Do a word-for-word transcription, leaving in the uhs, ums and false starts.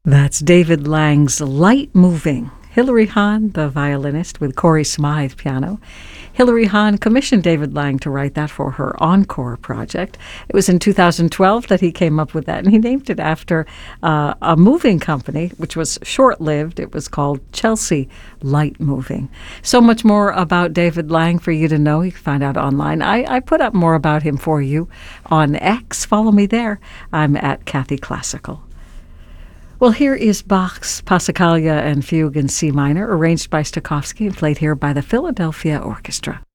That's David Lang's Light Moving. Hilary Hahn, the violinist, with Corey Smythe piano. Hilary Hahn commissioned David Lang to write that for her Encore project. It was in two thousand twelve that he came up with that, and he named it after uh, a moving company, which was short-lived. It was called Chelsea Light Moving. So much more about David Lang for you to know. You can find out online. I, I put up more about him for you on X. Follow me there. I'm at Kathy Classical. Well, here is Bach's Passacaglia and Fugue in C minor, arranged by Stokowski and played here by the Philadelphia Orchestra.